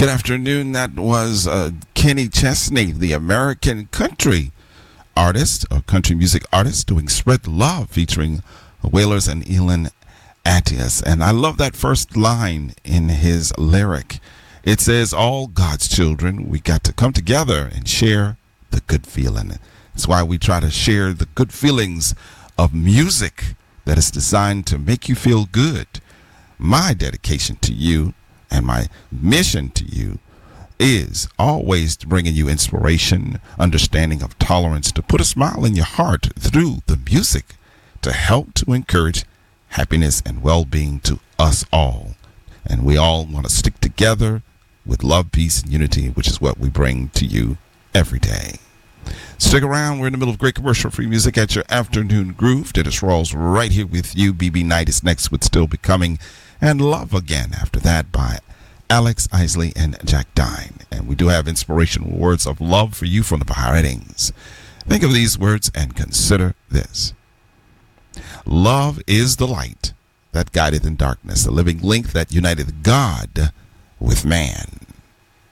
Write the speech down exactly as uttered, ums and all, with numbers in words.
Good afternoon. That was uh, Kenny Chesney, the American country artist, or country music artist, doing Spread the Love, featuring Wailers and Elin Attias. And I love that first line in his lyric. It says, all God's children, we got to come together and share the good feeling. That's why we try to share the good feelings of music that is designed to make you feel good. My dedication to you and my mission to you is always bringing you inspiration, understanding of tolerance, to put a smile in your heart through the music, to help to encourage happiness and well-being to us all. And we all want to stick together with love, peace, and unity, which is what we bring to you every day. Stick around. We're in the middle of great commercial-free music at your afternoon groove. Dennis Rawls right here with you. B B Knight is next with Still Becoming, and Love Again after that by Alex Isley and Jack Dine. And we do have inspirational words of love for you from the writings. Think of these words and consider this. Love is the light that guideth in darkness, the living link that united God with man.